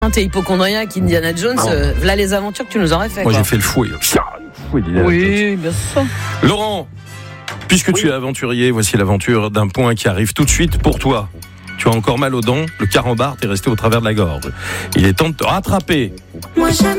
T'es hypochondriaque, Indiana Jones, voilà les aventures que tu nous aurais fait. Moi quoi. j'ai fait le fouet. Oui, bien sûr. Laurent, puisque tu es aventurier, voici l'aventure d'un point qui arrive tout de suite pour toi. Tu as encore mal aux dents, le carambar t'est resté au travers de la gorge. Il est temps de te rattraper. Moi j'aime